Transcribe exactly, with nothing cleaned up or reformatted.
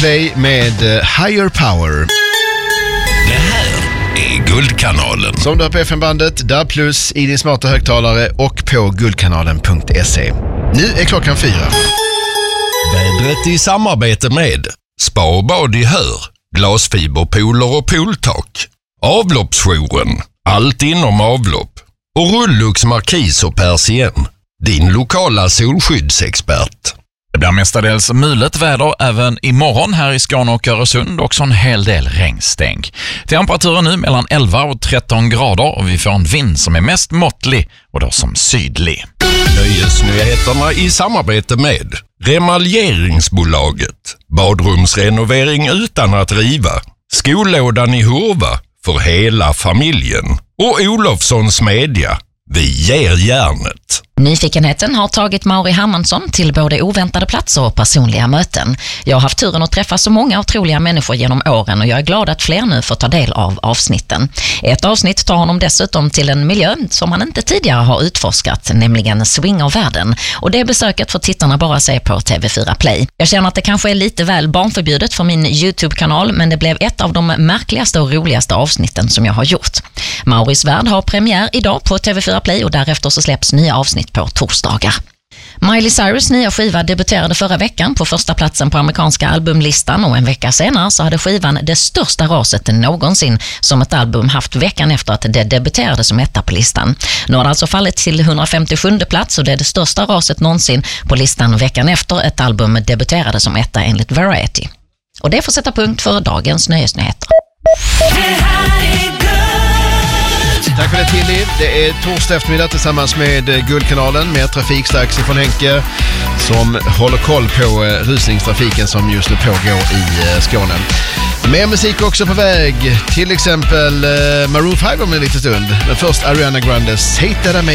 Play med Higher Power. Det här är Guldkanalen. Som du har på F M-bandet, där plus i din smarta högtalare och på guldkanalen punkt se. Nu är klockan fyra. Vädret i samarbete med Spa och bad i Hör, glasfiberpooler och pooltak, Avloppsjouren, allt inom avlopp och Rullux Markis och Persien, din lokala solskyddsexpert. Det blir mestadels mulet väder även imorgon här i Skåne och Öresund, också en hel del regnstänk. Temperaturen nu mellan elva och tretton grader och vi får en vind som är mest måttlig och då som sydlig. Nöjesnyheterna i samarbete med Remaljeringsbolaget, badrumsrenovering utan att riva, skollådan i Hurva för hela familjen och Olofssons Media. Vi ger järnet. Nyfikenheten har tagit Mauri Hermansson till både oväntade platser och personliga möten. Jag har haft turen att träffa så många otroliga människor genom åren och jag är glad att fler nu får ta del av avsnitten. Ett avsnitt tar honom dessutom till en miljö som han inte tidigare har utforskat, nämligen swingervärlden. Och det besöket får tittarna bara se på T V fyra Play. Jag känner att det kanske är lite väl barnförbjudet för min YouTube-kanal, men det blev ett av de märkligaste och roligaste avsnitten som jag har gjort. Mauris värld har premiär idag på T V fyra Play och därefter så släpps nya avsnitt på torsdagar. Miley Cyrus nya skiva debuterade förra veckan på första platsen på amerikanska albumlistan och en vecka senare så hade skivan det största raset någonsin som ett album haft veckan efter att det debuterade som etta på listan. Nu har det alltså fallit till hundrafemtiosjunde plats och det är det största raset någonsin på listan veckan efter ett album debuterade som etta enligt Variety. Och det får sätta punkt för dagens nöjesnyheter. Tack för det, Tilly. Det är torsdag eftermiddag tillsammans med Guldkanalen med trafik strax ifrån Henke som håller koll på rusningstrafiken som just nu pågår i Skåne. Mer musik också på väg, till exempel Maroon five om en liten stund. Men först Ariana Grandes Hate That I Made.